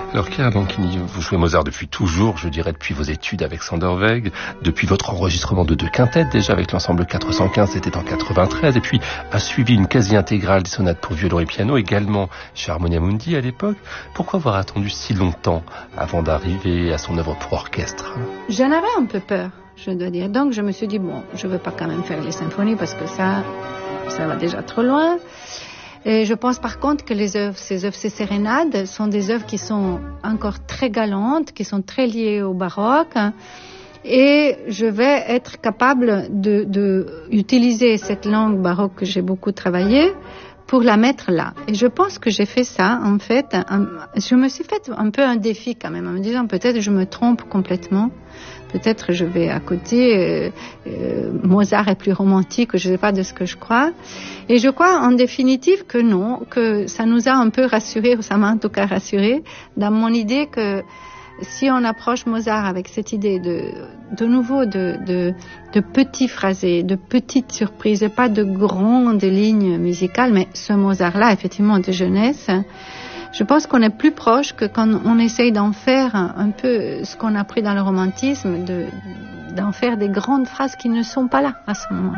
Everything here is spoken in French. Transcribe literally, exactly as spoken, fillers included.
Alors Chiara Banchini, vous jouez Mozart depuis toujours, je dirais depuis vos études avec Sander Weig, depuis votre enregistrement de deux quintettes déjà avec l'ensemble quatre cent quinze, c'était en quatre-vingt-treize, et puis a suivi une quasi-intégrale des sonates pour violon et piano, également chez Harmonia Mundi à l'époque. Pourquoi avoir attendu si longtemps avant d'arriver à son œuvre pour orchestre? J'en avais un peu peur, je dois dire. Donc je me suis dit, bon, je ne veux pas quand même faire les symphonies parce que ça, ça va déjà trop loin. Et je pense par contre que les œuvres, ces œuvres, ces sérénades, sont des œuvres qui sont encore très galantes, qui sont très liées au baroque. Et je vais être capable de, de utiliser cette langue baroque que j'ai beaucoup travaillée pour la mettre là. Et je pense que j'ai fait ça, en fait. Un, je me suis fait un peu un défi quand même, en me disant peut-être je me trompe complètement. Peut-être je vais à côté, euh, euh, Mozart est plus romantique, je ne sais pas de ce que je crois. Et je crois en définitive que non, que ça nous a un peu rassurés, ou ça m'a en tout cas rassuré, dans mon idée que si on approche Mozart avec cette idée de, de nouveau de, de, de petits phrasés, de petites surprises, pas de grandes lignes musicales, mais ce Mozart-là, effectivement, de jeunesse, je pense qu'on est plus proche que quand on essaye d'en faire un, un peu ce qu'on a pris dans le romantisme, de, d'en faire des grandes phrases qui ne sont pas là à ce moment.